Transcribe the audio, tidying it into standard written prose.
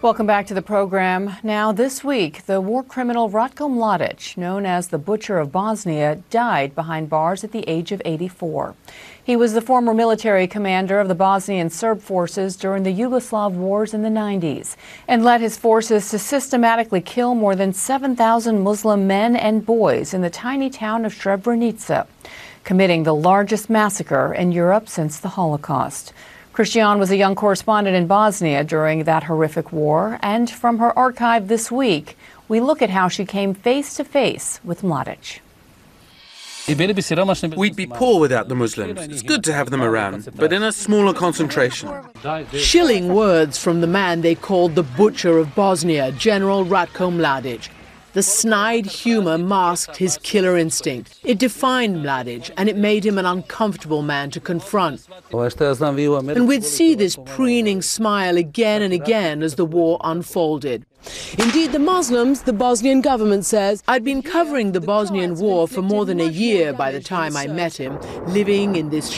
Welcome back to the program. Now, this week, the war criminal Ratko Mladic, known as the Butcher of Bosnia, died behind bars at the age of 84. He was the former military commander of the Bosnian Serb forces during the Yugoslav wars in the 90s and led his forces to systematically kill more than 7,000 Muslim men and boys in the tiny town of Srebrenica, committing the largest massacre in Europe since the Holocaust. Christiane was a young correspondent in Bosnia during that horrific war, and from her archive this week, we look at how she came face to face with Mladic. We'd be poor without the Muslims. It's good to have them around, but in a smaller concentration. Chilling words from the man they called the Butcher of Bosnia, General Ratko Mladic. The snide humor masked his killer instinct. It defined Mladic, and it made him an uncomfortable man to confront. And we'd see this preening smile again and again as the war unfolded. Indeed, the Muslims, the Bosnian government says, I'd been covering the Bosnian war for more than a year by the time I met him, living in this